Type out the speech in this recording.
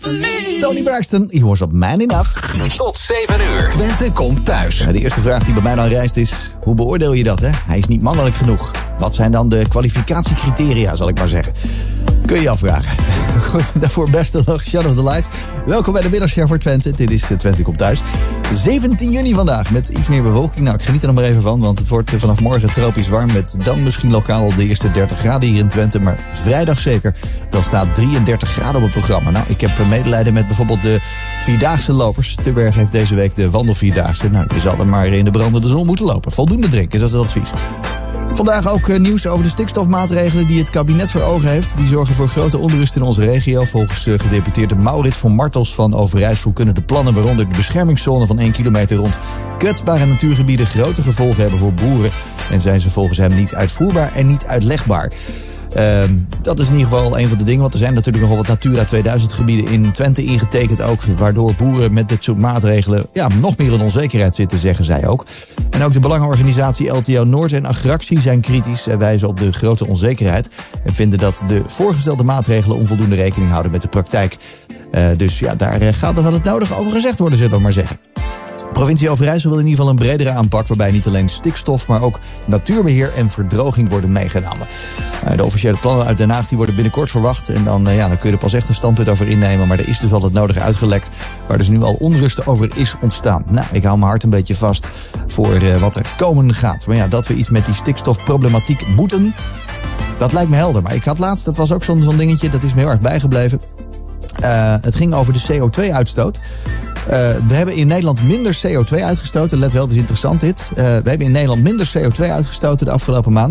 Tony Braxton, he was op Man Enough. Tot 7 uur. Twente komt thuis. Ja, de eerste vraag die bij mij dan rijst is, hoe beoordeel je dat, hè? Hij is niet mannelijk genoeg. Wat zijn dan de kwalificatiecriteria, zal ik maar zeggen? Kun je afvragen. Goed, daarvoor beste dag, Shadow of the Light. Welkom bij de middagshow voor Twente. Dit is Twente komt thuis. 17 juni vandaag, met iets meer bewolking. Nou, ik geniet er nog maar even van, want het wordt vanaf morgen tropisch warm. Met dan misschien lokaal de eerste 30 graden hier in Twente. Maar vrijdag zeker, dan staat 33 graden op het programma. Nou, ik heb medelijden met bijvoorbeeld de Vierdaagse lopers. Terberg heeft deze week de wandelvierdaagse. Nou, je zal er maar in de brandende zon moeten lopen. Voldoende drinken, dat is het advies. Vandaag ook nieuws over de stikstofmaatregelen die het kabinet voor ogen heeft. Die zorgen voor grote onrust in onze regio. Volgens gedeputeerde Maurits van Martels van Overijssel kunnen de plannen, waaronder de beschermingszone van 1 kilometer rond kwetsbare natuurgebieden, grote gevolgen hebben voor boeren. En zijn ze volgens hem niet uitvoerbaar en niet uitlegbaar. Dat is in ieder geval een van de dingen. Want er zijn natuurlijk nogal wat Natura 2000 gebieden in Twente ingetekend ook. Waardoor boeren met dit soort maatregelen nog meer in onzekerheid zitten, zeggen zij ook. En ook de belangenorganisatie LTO Noord en Agractie zijn kritisch. Zij wijzen op de grote onzekerheid. En vinden dat de voorgestelde maatregelen onvoldoende rekening houden met de praktijk. Dus ja, daar gaat er wel het nodig over gezegd worden, zullen we maar zeggen. Provincie Overijssel wil in ieder geval een bredere aanpak, waarbij niet alleen stikstof, maar ook natuurbeheer en verdroging worden meegenomen. De officiële plannen uit Den Haag die worden binnenkort verwacht. En dan kun je er pas echt een standpunt over innemen. Maar er is dus al het nodige uitgelekt, waar dus nu al onrust over is ontstaan. Nou, ik hou mijn hart een beetje vast voor wat er komen gaat. Maar ja, dat we iets met die stikstofproblematiek moeten, dat lijkt me helder. Maar ik had laatst, dat was ook zo'n dingetje, dat is me heel erg bijgebleven. Het ging over de CO2-uitstoot. We hebben in Nederland minder CO2 uitgestoten. Let wel, het is interessant dit. We hebben in Nederland minder CO2 uitgestoten de afgelopen maand